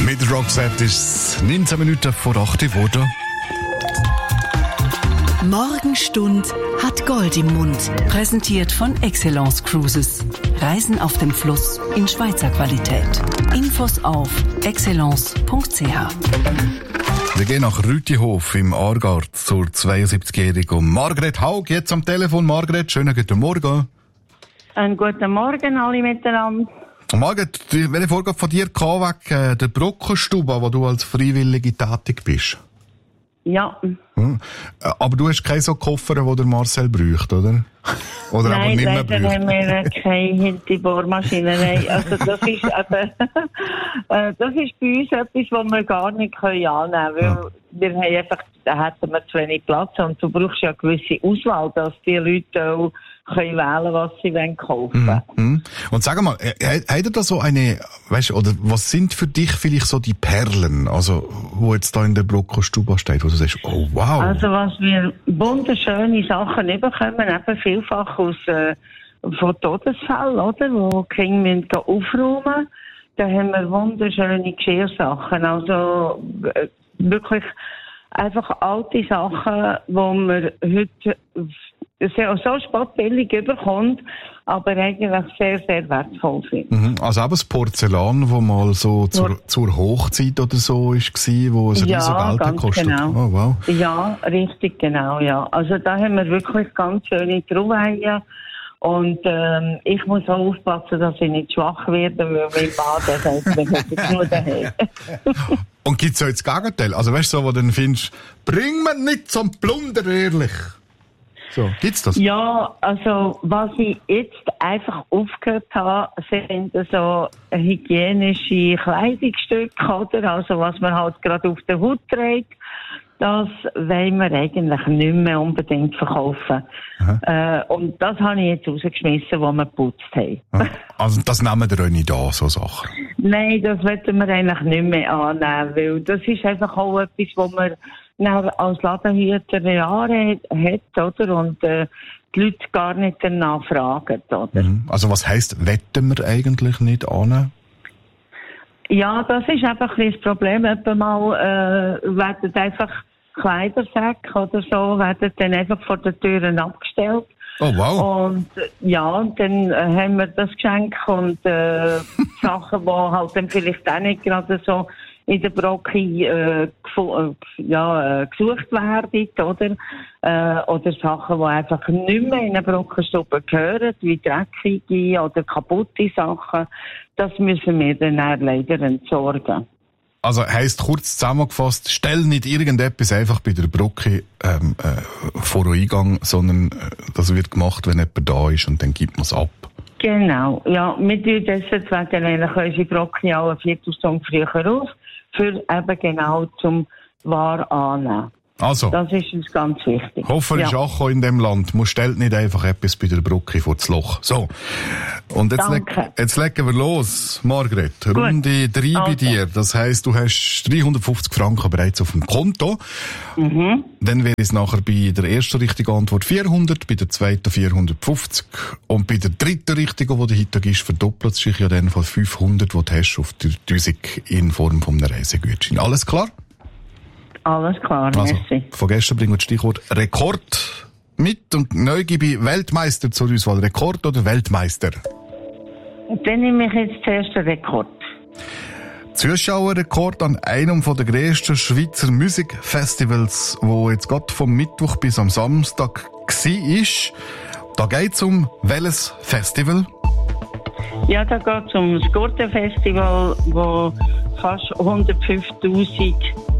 Mit Roxette ist es 19 Minuten vor 8 geworden. Morgenstund hat Gold im Mund. Präsentiert von Excellence Cruises. Reisen auf dem Fluss in Schweizer Qualität. Infos auf excellence.ch. Wir gehen nach Rütihof im Aargau zur 72-jährigen Margret Haug. Jetzt am Telefon. Margret, schönen guten Morgen. Einen guten Morgen alle miteinander. Margret, welche Vorgabe von dir kam wegen der Brockenstube, wo du als Freiwillige tätig bist? Ja. Aber du hast keinen so Koffer, den der Marcel braucht, oder? Oder Nein, aber nicht mehr leider braucht? haben wir keine Hinterbohrmaschine. Nein, also das ist eben, das ist bei uns etwas, was wir gar nicht annehmen können, weil wir haben einfach, da hätten wir zu wenig Platz und du brauchst ja eine gewisse Auswahl, dass die Leute auch können wählen, was sie kaufen wollen. Und sag mal, hat er da so eine, weißt, oder was sind für dich vielleicht so die Perlen, also, wo jetzt da in der Brockenstube steht, wo du sagst, oh wow. Also was wir wunderschöne Sachen bekommen, eben vielfach aus, von Todesfällen, oder, wo die Kinder müssen aufräumen. Da haben wir wunderschöne Geschirrsachen, also, wirklich einfach alte Sachen, die man heute so spottbillig bekommt, aber eigentlich sehr, sehr wertvoll sind. Also eben das Porzellan, das mal so zur Hochzeit oder so war, wo es riesen Geld gekostet hat. Genau. Oh, wow. Ja, richtig, genau, ja. Also da haben wir wirklich ganz schöne Trauweihen. Und ich muss auch aufpassen, dass ich nicht schwach werde, weil mein Mann sagt, wir hätten nur daheim. Und gibt es auch das Gegenteil? Also weißt du, so, wo du dann findest, bring mir nicht zum Plunder, ehrlich. So, gibt's das? Ja, also was ich jetzt einfach aufgehört habe, sind so hygienische Kleidungsstücke, oder? Also was man halt gerade auf der Haut trägt. Das wollen wir eigentlich nicht mehr unbedingt verkaufen. Und das habe ich jetzt rausgeschmissen, wo wir geputzt haben. Also das nehmen wir auch nicht an, so Sachen? Nein, das wollen wir eigentlich nicht mehr annehmen, weil das ist einfach auch etwas, was man als Ladenhüter Jahre hat, oder? Und die Leute gar nicht danach fragen, oder? Also was heisst, wetten wir eigentlich nicht annehmen? Ja, das ist einfach ein das Problem. Etwa mal werden einfach Kleidersäcke oder so werden dann einfach vor den Türen abgestellt. Oh, wow. Und und dann haben wir das Geschenk und Sachen, die halt dann vielleicht auch nicht gerade so in der Brocke gesucht werden, oder? Oder Sachen, die einfach nicht mehr in eine Brockenstube gehören, wie dreckige oder kaputte Sachen. Das müssen wir dann leider entsorgen. Also heisst kurz zusammengefasst, stell nicht irgendetwas einfach bei der Brocke vor den Eingang, sondern das wird gemacht, wenn jemand da ist und dann gibt man es ab. Genau, ja. Wir tun deswegen eigentlich unsere Brocke auch eine Viertelstunde früher auf, für eben genau zum Wahr annehmen. Also. Das ist uns ganz wichtig. Hoffentlich ist auch in dem Land. Man stellt nicht einfach etwas bei der Brocke vor das Loch. So. Und jetzt legen wir los, Margret. Gut. Runde 3 bei dir. Das heisst, du hast 350 Franken bereits auf dem Konto. Dann wäre es nachher bei der ersten richtigen Antwort 400, bei der zweiten 450 und bei der dritten richtigen, die du heute gibst, verdoppelt sich ja dann von 500, die du hast auf die 1000 in Form von einem Reisegutschein. Alles klar? Alles klar, also, merci. Von gestern bringen wir das Stichwort Rekord mit und neu gebe ich Weltmeister zur Auswahl. Rekord oder Weltmeister? Dann nehme ich jetzt zuerst den Rekord. Zuschauerrekord an einem der grössten Schweizer Musikfestivals, wo jetzt gerade vom Mittwoch bis am Samstag war. Da geht es um welches Festival? Ja, da geht es um das Gurtenfestival, wo fast 105.000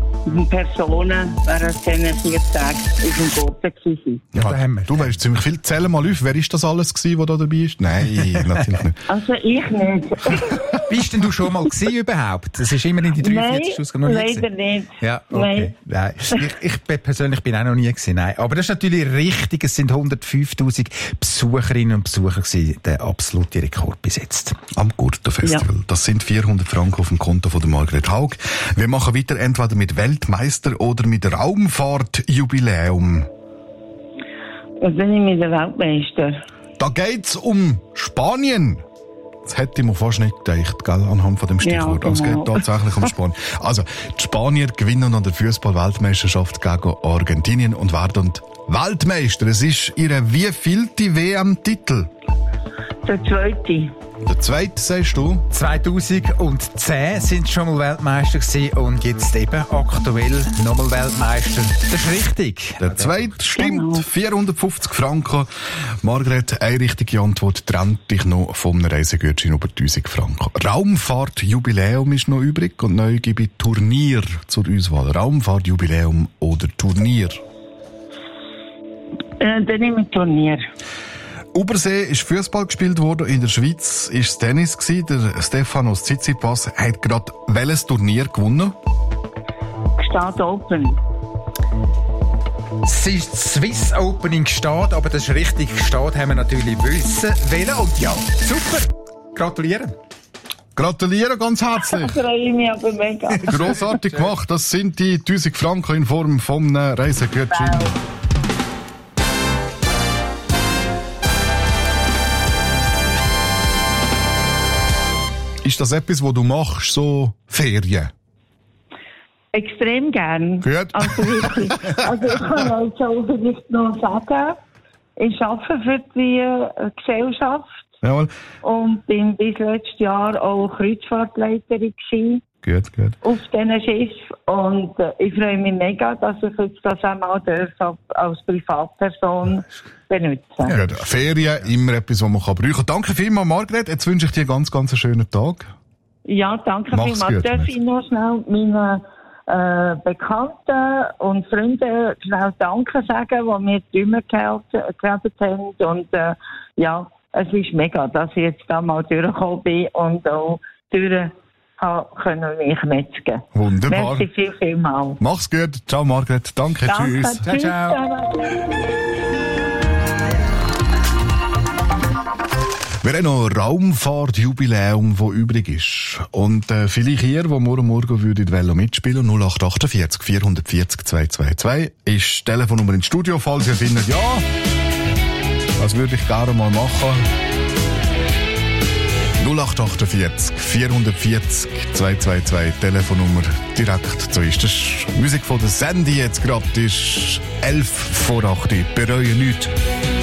Personen während diesen 4 Tagen auf dem Gurten waren. Ja, du weißt ziemlich viel. Zähl mal auf, wer ist das alles gewesen, der da dabei ist? Nein, natürlich nicht. Also ich nicht. Bist denn du schon mal gewesen überhaupt? Das ist immer in die 43 Ausgaben noch nie leider nicht. Ja, okay. Nein. Ich persönlich bin auch noch nie gewesen. Nein. Aber das ist natürlich richtig. Es sind 105.000 Besucherinnen und Besucher gewesen. Der absolute Rekord bis jetzt. Am Gurtenfestival. Ja. Das sind 400 Franken auf dem Konto von der Margret Haug. Wir machen weiter entweder mit Weltmeister oder mit Raumfahrtjubiläum. Was bin ich mit der Weltmeister? Da geht's um Spanien. Das hätte ich mir fast nicht gedacht, gell, anhand von dem Stichwort. Ja, genau. Aber es geht tatsächlich um Spanien. Also, die Spanier gewinnen an der Fußball-Weltmeisterschaft gegen Argentinien und werden Weltmeister. Es ist ihre wievielte WM-Titel? Der zweite. Der zweite, sagst du? 2010 sind sie schon mal Weltmeister gewesen und jetzt eben aktuell nochmal Weltmeister. Das ist richtig. Der zweite stimmt. 450 Franken. Margret, eine richtige Antwort trennt dich noch vom Reisegutschein über 1000 Franken. Raumfahrt-Jubiläum ist noch übrig und neu gebe ich Turnier zur Auswahl. Raumfahrt-Jubiläum oder Turnier? Dann nehme ich Turnier. Obersee ist Fußball gespielt worden, in der Schweiz ist es Tennis gewesen. Der Stefanos Tsitsipas hat gerade welches Turnier gewonnen? Gstaad Open. Es ist Swiss Open in Gstaad, aber das ist richtig. Gstaad haben wir natürlich wissen wollen. Und ja, super. Gratulieren. Gratulieren ganz herzlich. Ich freue mich aber mega. Grossartig gemacht. Das sind die 1000 Franken in Form von einem Reisegutschein. Wow. Ist das etwas, was du machst, so Ferien? Extrem gern. Gut. Also wirklich. Also ich kann euch so vielleicht noch sagen, ich arbeite für die Gesellschaft Jawohl. und bin bis letztes Jahr auch Kreuzfahrtleiterin gewesen. Gut. Auf diesen Schiff und ich freue mich mega, dass ich jetzt das einmal als Privatperson benutzen darf. Ja, Ferien, immer etwas, was man brauchen kann. Danke vielmals, Margret. Jetzt wünsche ich dir ganz einen schönen Tag. Ja, danke Mach's vielmals. gut, Darf ich noch schnell meinen Bekannten und Freunden schnell Danke sagen, die mir die Stimme gehabt haben. Und ja, es ist mega, dass ich jetzt da mal durchgekommen bin und auch können mich metzgen. Wunderbar. Merci vielmals. Mach's gut. Ciao, Margret. Danke. Tschüss. Ciao. Wir haben noch ein Raumfahrt-Jubiläum, das übrig ist. Und vielleicht ihr, die morgen würdet mitspielen, 0848 440 222, ist die Telefonnummer ins Studio, falls ihr findet, ja, das würde ich gerne mal machen. 0848 440 222, Telefonnummer direkt zu ist. Das ist Musik von der Sandy jetzt gerade, ist 11 vor 8. Bereue nichts.